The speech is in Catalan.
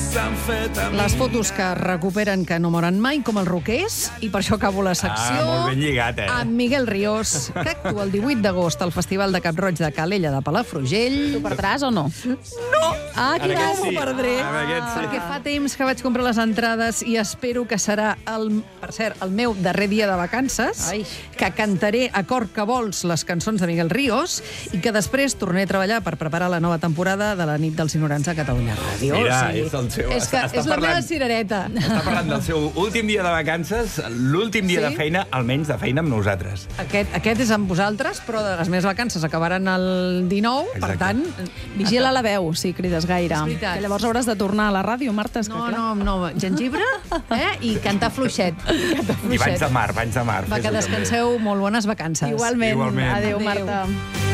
s'han fet amics. Les fotos que recuperen que no moren mai, com els roquers, i per això acabo la secció. Molt ben lligat, Amb Miguel Ríos, que actua el 18 d'agost al Festival de Cap-roig de Calella de Palafrugell. Tu perdràs o no? No! Aquí En aquest m'ho sí. perdré. En aquest sí. Perquè fa temps que vaig comprar les entrades i espero que serà, per cert, el meu darrer dia de vacances, Ai. que cantaré a cor que vols les cançons de Miguel Ríos i que després tornaré a treballar per preparar la nova temporada de la nit dels ignorants a Catalunya Ràdio. Mira, Sí. és el seu... És que està és la meva parlant- cirereta. Està parlant del seu últim dia de vacances, l'últim dia Sí? de feina, almenys de feina amb nosaltres. Aquest és amb vosaltres, però de les meves vacances acabaran el 19, per Exacte. tant... Vigila la veu, si crides gaire. És veritat. Que llavors hauràs de tornar a la ràdio, Marta. És que, clar. No, gengibre i cantar fluixet. I banys de mar, banys de mar. Va, que fes-ho també. descanseu molt bones vacances. Igualment. Igualment. Adéu, Adéu. Marta.